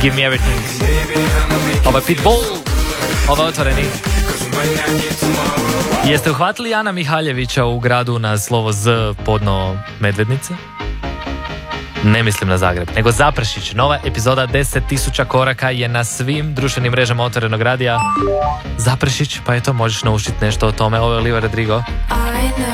Give me everything. Ovo je Pitbull. Ovo je Otvoreni. Jeste uhvatili Ana Mihaljevića u gradu na slovo Z podno Medvednice? Ne mislim na Zagreb, nego Zaprešić. Nova epizoda 10.000 koraka je na svim društvenim mrežama Otvorenog radija. Zaprešić, pa eto, možeš naučiti nešto o tome. Ovo je Oliva Rodrigo.